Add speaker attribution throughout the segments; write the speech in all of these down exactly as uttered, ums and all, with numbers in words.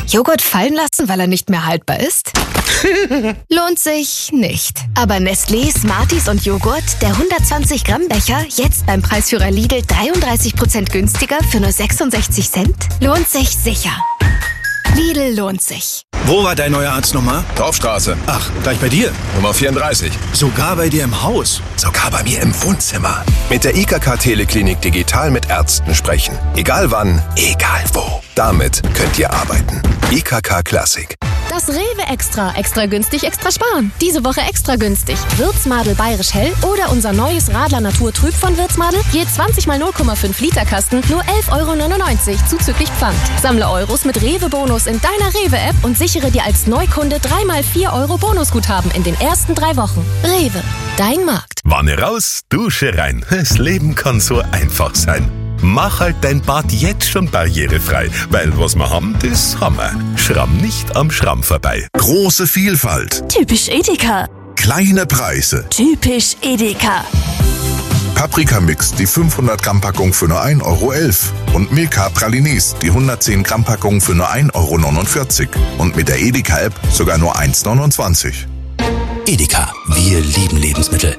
Speaker 1: Joghurt fallen lassen, weil er nicht mehr haltbar ist? Lohnt sich nicht. Aber Nestlé, Smarties und Joghurt, der hundertzwanzig Gramm Becher, jetzt beim Preisführer Lidl dreiunddreißig Prozent günstiger für nur sechsundsechzig Cent? Lohnt sich sicher. Lidl lohnt sich.
Speaker 2: Wo war dein neuer Arzt nochmal?
Speaker 3: Dorfstraße.
Speaker 2: Ach, gleich bei dir.
Speaker 3: Nummer vierunddreißig.
Speaker 2: Sogar bei dir im Haus.
Speaker 3: Sogar bei mir im Wohnzimmer. Mit der I K K Teleklinik digital mit Ärzten sprechen. Egal wann, egal wo. Damit könnt ihr arbeiten. I K K Klassik.
Speaker 4: Das Rewe Extra. Extra günstig, extra sparen. Diese Woche extra günstig. Würzmadel Bayerisch Hell oder unser neues Radler Natur Trüb von Würzmadel. Je zwanzig mal null Komma fünf Liter Kasten, nur elf Euro neunundneunzig zuzüglich Pfand. Sammle Euros mit Rewe-Bonus in deiner Rewe-App und sichere dir als Neukunde drei mal vier Euro Bonusguthaben in den ersten drei Wochen. Rewe, dein Markt.
Speaker 5: Wanne raus, Dusche rein. Das Leben kann so einfach sein. Mach halt dein Bad jetzt schon barrierefrei, weil was wir haben, das haben wir. Schramm nicht am Schramm vorbei.
Speaker 6: Große Vielfalt.
Speaker 7: Typisch Edeka.
Speaker 6: Kleine Preise.
Speaker 7: Typisch Edeka.
Speaker 6: Paprika-Mix, die fünfhundert Gramm Packung für nur ein Euro elf. Und Milka Pralines, die hundertzehn Gramm Packung für nur ein Euro neunundvierzig. Und mit der Edeka-App sogar nur eins neunundzwanzig.
Speaker 8: Edeka, wir lieben Lebensmittel.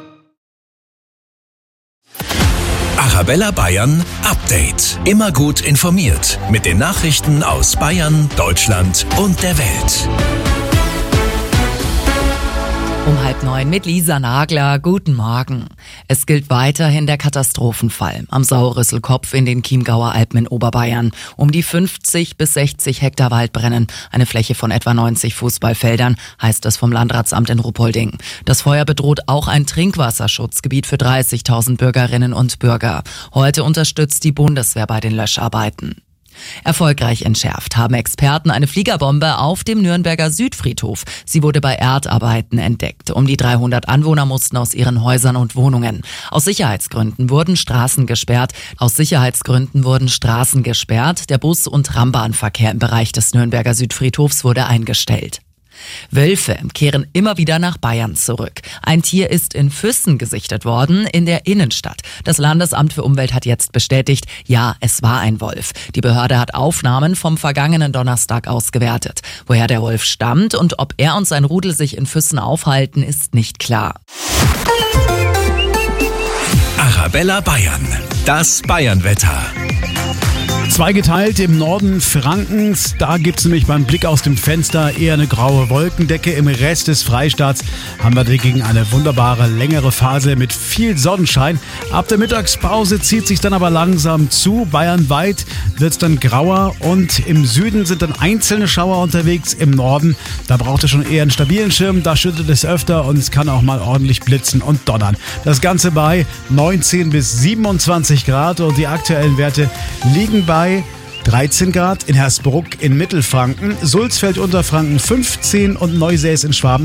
Speaker 8: Arabella Bayern Update. Immer gut informiert mit den Nachrichten aus Bayern, Deutschland und der Welt.
Speaker 9: Um halb neun mit Lisa Nagler. Guten Morgen. Es gilt weiterhin der Katastrophenfall am Sauerrüsselkopf in den Chiemgauer Alpen in Oberbayern. Um die fünfzig bis sechzig Hektar Wald brennen. Eine Fläche von etwa neunzig Fußballfeldern, heißt es vom Landratsamt in Ruppolding. Das Feuer bedroht auch ein Trinkwasserschutzgebiet für dreißigtausend Bürgerinnen und Bürger. Heute unterstützt die Bundeswehr bei den Löscharbeiten. Erfolgreich entschärft haben Experten eine Fliegerbombe auf dem Nürnberger Südfriedhof. Sie wurde bei Erdarbeiten entdeckt. Um die dreihundert Anwohner mussten aus ihren Häusern und Wohnungen. Aus Sicherheitsgründen wurden Straßen gesperrt. Aus Sicherheitsgründen wurden Straßen gesperrt. Der Bus- und Trambahnverkehr im Bereich des Nürnberger Südfriedhofs wurde eingestellt. Wölfe kehren immer wieder nach Bayern zurück. Ein Tier ist in Füssen gesichtet worden, in der Innenstadt. Das Landesamt für Umwelt hat jetzt bestätigt, ja, es war ein Wolf. Die Behörde hat Aufnahmen vom vergangenen Donnerstag ausgewertet. Woher der Wolf stammt und ob er und sein Rudel sich in Füssen aufhalten, ist nicht klar.
Speaker 8: Arabella Bayern, das Bayernwetter.
Speaker 10: Zweigeteilt im Norden Frankens, da gibt es nämlich beim Blick aus dem Fenster eher eine graue Wolkendecke. Im Rest des Freistaats haben wir dagegen eine wunderbare, längere Phase mit viel Sonnenschein. Ab der Mittagspause zieht sich dann aber langsam zu. Bayernweit wird es dann grauer und im Süden sind dann einzelne Schauer unterwegs. Im Norden, da braucht es schon eher einen stabilen Schirm, da schüttet es öfter und es kann auch mal ordentlich blitzen und donnern. Das Ganze bei neunzehn bis siebenundzwanzig Grad und die aktuellen Werte liegen bei dreizehn Grad in Hersbruck in Mittelfranken, Sulzfeld Unterfranken fünfzehn und Neusäß in Schwaben